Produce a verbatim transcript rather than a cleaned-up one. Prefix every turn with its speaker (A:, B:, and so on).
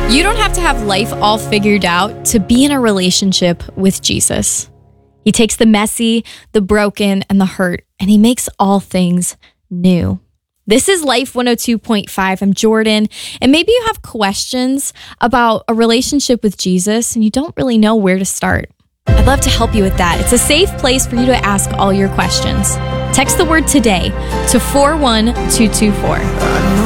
A: You don't have to have life all figured out to be in a relationship with Jesus. He takes the messy, the broken, and the hurt, and he makes all things new. This is Life one oh two point five. I'm Jordan, and maybe you have questions about a relationship with Jesus and you don't really know where to start. I'd love to help you with that. It's a safe place for you to ask all your questions. Text the word today to four one two two four.